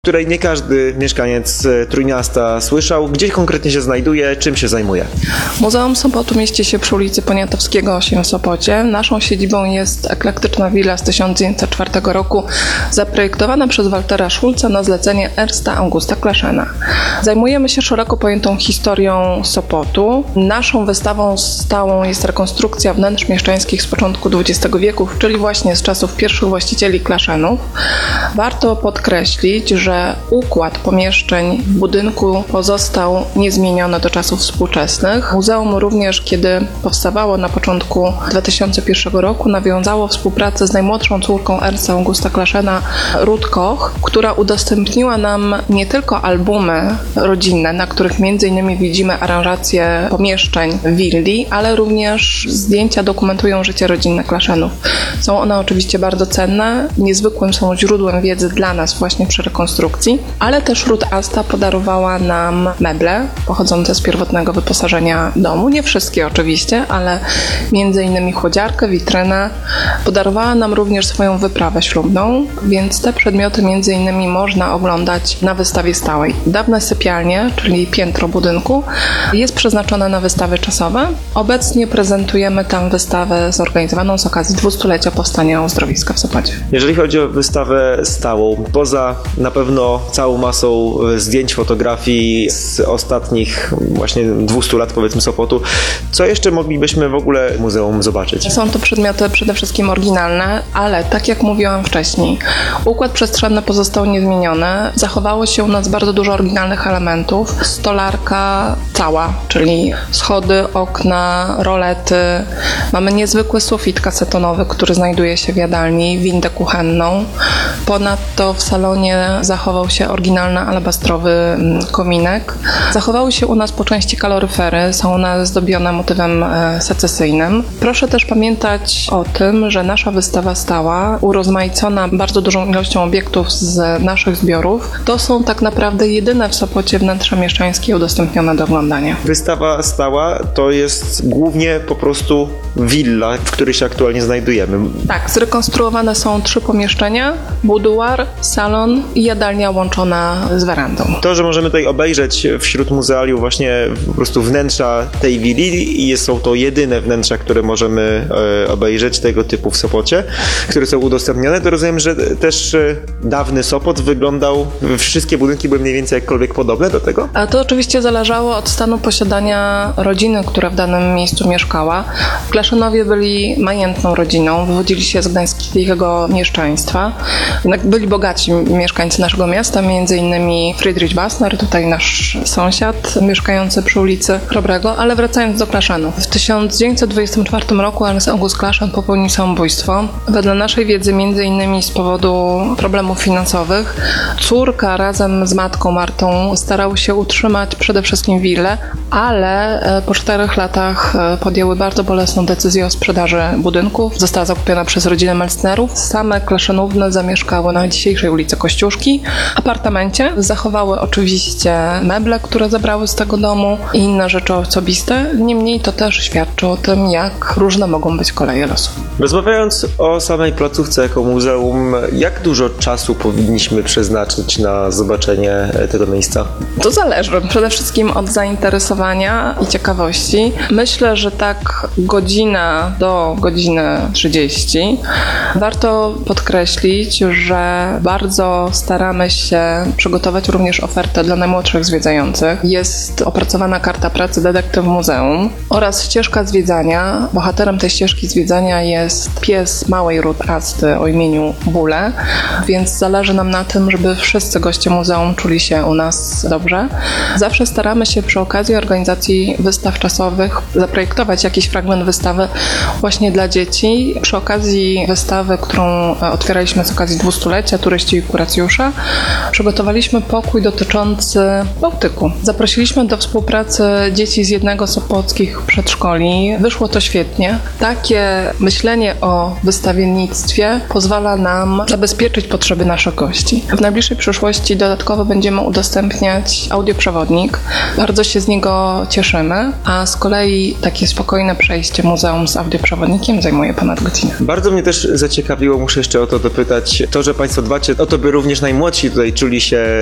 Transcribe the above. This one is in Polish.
której nie każdy mieszkaniec Trójmiasta słyszał. Gdzie konkretnie się znajduje, czym się zajmuje? Muzeum Sopotu mieści się przy ulicy Poniatowskiego 8 w Sopocie. Naszą siedzibą jest eklektyczna willa z 1904 roku, zaprojektowana przez Waltera Schulza na zlecenie Ernsta Augusta Kleschena. Zajmujemy się szeroko pojętą historią Sopotu. Naszą wystawą stałą jest rekonstrukcja wnętrz mieszkańskich z początku XX wieku, czyli właśnie z czasów pierwszych właścicieli Kleczenów. Warto podkreślić, że układ pomieszczeń w budynku pozostał niezmieniony do czasów współczesnych. Muzeum również, kiedy powstawało na początku 2001 roku, nawiązało współpracę z najmłodszą córką Ernsta Augusta Kleschena, Ruth Koch, która udostępniła nam nie tylko albumy rodzinne, na których m.in. widzimy aranżację pomieszczeń willi, ale również zdjęcia dokumentują życie rodzinne Kleczenów. Są one oczywiście bardzo cenne, niezwykłym są źródłem wiedzy dla nas właśnie przy rekonstrukcji, ale też Ruth Asta podarowała nam meble pochodzące z pierwotnego wyposażenia domu. Nie wszystkie oczywiście, ale m.in. chłodziarkę, witrynę. Podarowała nam również swoją wyprawę ślubną, więc te przedmioty m.in. można oglądać na wystawie stałej. Dawne sypialnie, czyli piętro budynku, jest przeznaczone na wystawy czasowe. Obecnie prezentujemy tam wystawę zorganizowaną z okazji 200-lecia powstania uzdrowiska w Sopocie. Jeżeli chodzi o wystawę stałą, poza na pewno całą masą zdjęć, fotografii z ostatnich właśnie 200 lat, powiedzmy, Sopotu, co jeszcze moglibyśmy w ogóle w muzeum zobaczyć? Są to przedmioty przede wszystkim oryginalne, ale tak jak mówiłam wcześniej, układ przestrzenny pozostał niezmieniony. Zachowało się u nas bardzo dużo oryginalnych elementów. Stolarka cała, czyli schody, okna, rolety. Mamy niezwykły sufit kasetonowy, który znajduje się w jadalni, windę kuchenną. Ponadto w salonie zachował się oryginalny alabastrowy kominek. Zachowały się u nas po części kaloryfery, są one zdobione motywem secesyjnym. Proszę też pamiętać o tym, że nasza wystawa stała, urozmaicona bardzo dużą ilością obiektów z naszych zbiorów, to są tak naprawdę jedyne w Sopocie wnętrza mieszkańskie udostępnione do oglądania. Wystawa stała to jest głównie po prostu willa, w której się aktualnie znajdujemy. Tak, zrekonstruowane są 3 pomieszczenia, buduar, salon i jadalnia łączona z werandą. To, że możemy tutaj obejrzeć wśród muzealiów właśnie po prostu wnętrza tej willi i są to jedyne wnętrza, które możemy obejrzeć tego typu w Sopocie, które są udostępnione, to rozumiem, że też dawny Sopot wyglądał, wszystkie budynki były mniej więcej jakkolwiek podobne do tego? A to oczywiście zależało od stanu posiadania rodziny, która w danym miejscu mieszkała. Kleszenowie byli majętną rodziną, wywodzili się z gdańskiego mieszczaństwa. Jednak byli bogaci mieszkańcy naszego miasta, m.in. Friedrich Bassner, tutaj nasz sąsiad mieszkający przy ulicy Chrobrego, ale wracając do Kleczenów. W 1924 roku Ernst August Kleschen popełnił samobójstwo. Wedle naszej wiedzy m.in. z powodu problemów finansowych. Córka razem z matką Martą starały się utrzymać przede wszystkim willę, ale po 4 latach podjęły bardzo bolesną decyzję o sprzedaży budynków. Została zakupiona przez rodzinę Melznerów. Same Kleszenówny zamieszkały na dzisiejszej ulicy Kościuszki apartamencie. Zachowały oczywiście meble, które zabrały z tego domu i inne rzeczy osobiste. Niemniej to też świadczy o tym, jak różne mogą być koleje losu. Rozmawiając o samej placówce jako muzeum, jak dużo czasu powinniśmy przeznaczyć na zobaczenie tego miejsca? To zależy przede wszystkim od zainteresowania i ciekawości. Myślę, że tak godzina do godziny 30. Warto podkreślić, że bardzo staramy się przygotować również ofertę dla najmłodszych zwiedzających. Jest opracowana karta pracy detektyw muzeum oraz ścieżka zwiedzania. Bohaterem tej ścieżki zwiedzania jest pies małej Ruth Asty o imieniu Bule, więc zależy nam na tym, żeby wszyscy goście muzeum czuli się u nas dobrze. Zawsze staramy się przy okazji organizacji wystaw czasowych zaprojektować jakiś fragment wystawy właśnie dla dzieci. Przy okazji wystawy, którą otwieraliśmy z okazji 200-lecia Turyści i kuracjusze, przygotowaliśmy pokój dotyczący Bałtyku. Zaprosiliśmy do współpracy dzieci z jednego z sopockich przedszkoli. Wyszło to świetnie. Takie myślenie o wystawiennictwie pozwala nam zabezpieczyć potrzeby naszych gości. W najbliższej przyszłości dodatkowo będziemy udostępniać audioprzewodnik. Bardzo się z niego cieszymy, a z kolei takie spokojne przejście muzeum z audioprzewodnikiem zajmuje ponad godzinę. Bardzo mnie też zaciekawiło, muszę jeszcze o to dopytać, to, że Państwo dbacie o to, by również najmłodsi młodsi tutaj czuli się